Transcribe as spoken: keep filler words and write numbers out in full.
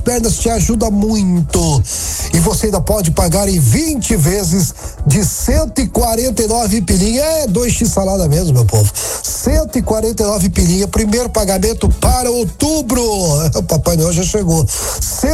pernas te ajuda muito. E você ainda pode pagar em vinte vezes de cento e quarenta e nove pilinha. É dois x salada mesmo, meu povo. cento e quarenta e nove pilinha, primeiro pagamento para outubro. O Papai Noel já chegou.